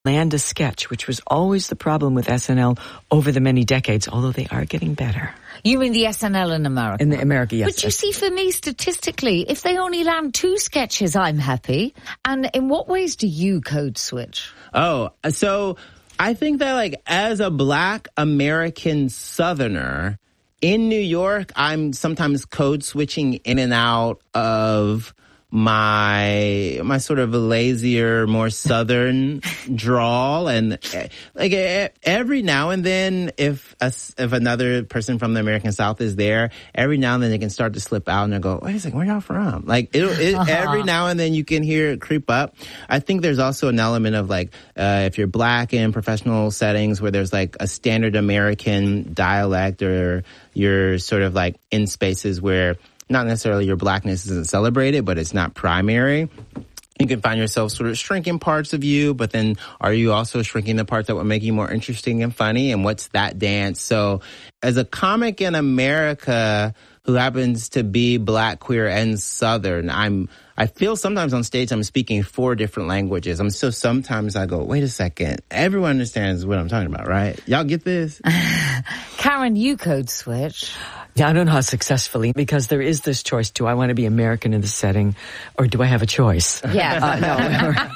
land a sketch, which was always the problem with SNL over the many decades, although they are getting better. You mean the SNL in America? In America, yes. But you see, for me, statistically, if they only land 2 sketches, I'm happy. And in what ways do you code switch? Oh, so I think that, like, as a Black American Southerner, in New York, I'm sometimes code switching in and out of my sort of lazier, more Southern drawl, and like every now and then, if another person from the American South is there, every now and then they can start to slip out and they go, "Wait a second, where y'all from?" Like every now and then you can hear it creep up. I think there's also an element of like if you're Black in professional settings where there's like a standard American dialect, or you're sort of like in spaces where not necessarily your Blackness isn't celebrated, but it's not primary. You can find yourself sort of shrinking parts of you, but then are you also shrinking the parts that would make you more interesting and funny? And what's that dance? So as a comic in America who happens to be Black, queer, and Southern, I feel sometimes on stage I'm speaking 4 different languages. So sometimes I go, wait a second, everyone understands what I'm talking about, right? Y'all get this? Karen, you code switch. Yeah, I don't know how successfully, because there is this choice. Do I want to be American in the setting, or do I have a choice? Yeah.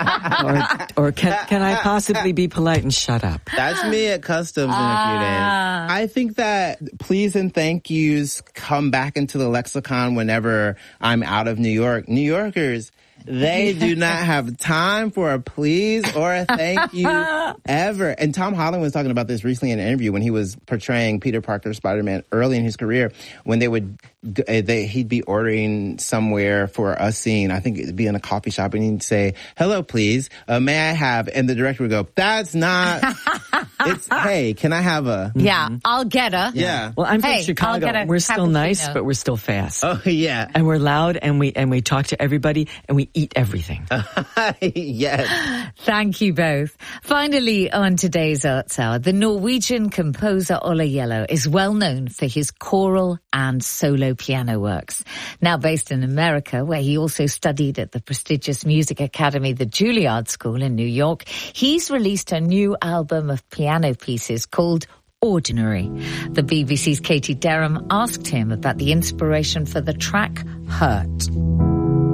Or can I possibly be polite and shut up? That's me at Customs in a few days. I think that please and thank yous come back into the lexicon whenever I'm out of New York. New Yorkers, they do not have time for a please or a thank you ever. And Tom Holland was talking about this recently in an interview when he was portraying Peter Parker Spider-Man early in his career, when he'd be ordering somewhere for a scene. I think it'd be in a coffee shop, and he'd say, "Hello, please. May I have?" And the director would go, "That's not." It's, "Hey, can I have a?" Yeah, I'll get her. Yeah. Well, I'm from Chicago. We're still nice, but we're still fast. Oh yeah. And we're loud, and we talk to everybody, and we eat everything. Yes. Thank you both. Finally, on today's Arts Hour, the Norwegian composer Ola Gjeller is well known for his choral and solo piano works. Now based in America, where he also studied at the prestigious music academy, the Juilliard School in New York, he's released a new album of piano pieces called Ordinary. The BBC's Katie Derham asked him about the inspiration for the track Hurt.